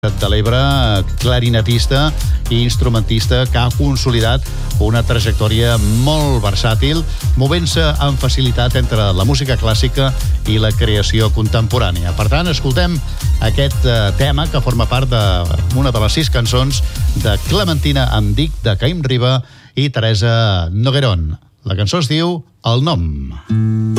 de l'Ebre, clarinetista i instrumentista que ha consolidat una trajectòria molt versàtil, movent-se amb facilitat entre la música clàssica i la creació contemporània. Per tant, escoltem aquest tema que forma part d'una de les 6 cançons de Clementina em dic, de Caïm Riba i Teresa Noguerón. La cançó es diu El nom.